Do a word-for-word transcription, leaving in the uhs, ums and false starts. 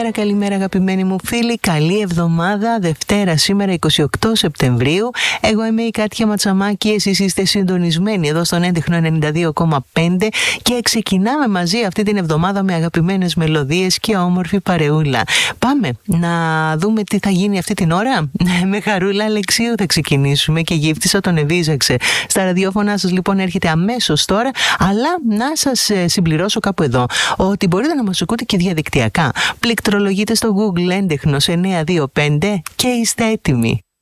Καλημέρα, καλημέρα αγαπημένοι μου φίλοι. Καλή εβδομάδα. Δευτέρα σήμερα εικοστή ογδόη Σεπτεμβρίου. Εγώ είμαι η Κάτια Ματσαμάκη. Εσείς είστε συντονισμένοι εδώ στον έντεχνο ενενήντα δύο κόμμα πέντε και ξεκινάμε μαζί αυτή την εβδομάδα με αγαπημένες μελωδίες και όμορφη παρεούλα. Πάμε να δούμε τι θα γίνει αυτή την ώρα. Με Χαρούλα Αλεξίου θα ξεκινήσουμε και Γύφτισσα τον εβίζαξε. Στα ραδιόφωνά σας λοιπόν έρχεται αμέσως τώρα, αλλά να σας συμπληρώσω κάπου εδώ ότι μπορείτε να μας ακούτε και διαδικτυακά. Πληκτρολογείτε στο Google έντεχνος εννιακόσια είκοσι πέντε και είστε έτοιμοι.